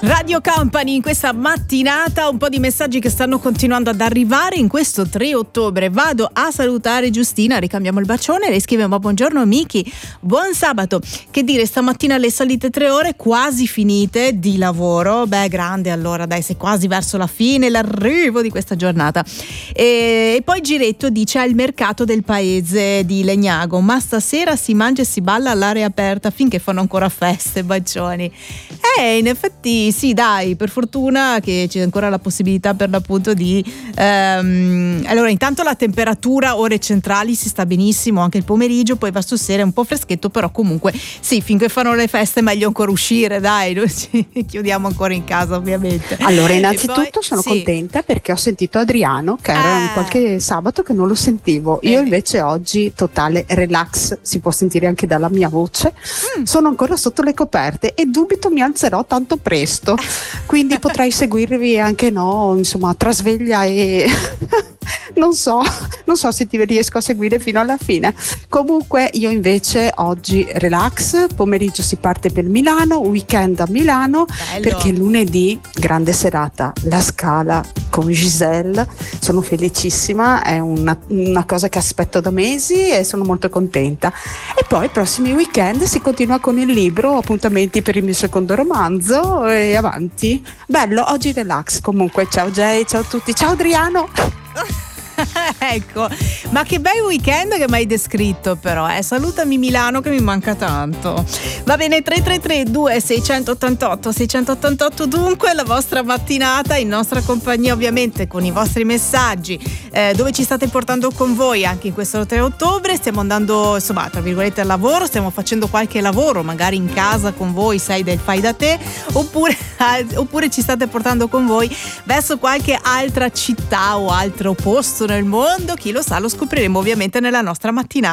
Radio Company in questa mattinata, un po' di messaggi che stanno continuando ad arrivare in questo 3 ottobre. Vado a salutare Giustina, ricambiamo il bacione, lei scrive: ma buongiorno Miki, buon sabato. Che dire, stamattina le solite 3 ore quasi finite di lavoro. Beh, grande, allora dai, sei quasi verso la fine, l'arrivo di questa giornata. E poi Giretto dice: al mercato del paese di Legnago, ma stasera si mangia e si balla all'aria aperta finché fanno ancora feste, bacioni. In effetti sì, dai, per fortuna che c'è ancora la possibilità per l'appunto di allora intanto la temperatura ore centrali si sta benissimo anche il pomeriggio, poi verso sera è un po' freschetto, però comunque sì, finché fanno le feste meglio ancora uscire, dai, noi ci chiudiamo ancora in casa ovviamente. Allora innanzitutto sono contenta perché ho sentito Adriano che era qualche sabato che non lo sentivo, io invece oggi totale relax, si può sentire anche dalla mia voce, sono ancora sotto le coperte e dubito mi alzerò tanto presto, quindi potrei seguirvi anche insomma tra sveglia e non so se ti riesco a seguire fino alla fine. Comunque io invece oggi relax, pomeriggio si parte per Milano, weekend a Milano. Bello. Perché lunedì grande serata, La Scala con Giselle, sono felicissima, è una cosa che aspetto da mesi e sono molto contenta. E poi i prossimi weekend si continua con il libro, appuntamenti per il mio secondo romanzo e avanti. Bello, oggi relax. Comunque ciao Jay, ciao a tutti, ciao Adriano. Ecco, ma che bei weekend che mi hai descritto però, salutami Milano che mi manca tanto. Va bene, 333-2688-688 dunque la vostra mattinata in nostra compagnia, ovviamente con i vostri messaggi, dove ci state portando con voi anche in questo 3 ottobre. Stiamo andando insomma tra virgolette al lavoro, stiamo facendo qualche lavoro magari in casa con voi, sai, del fai da te, oppure ci state portando con voi verso qualche altra città o altro posto nel mondo, chi lo sa, lo scopriremo ovviamente nella nostra mattinata.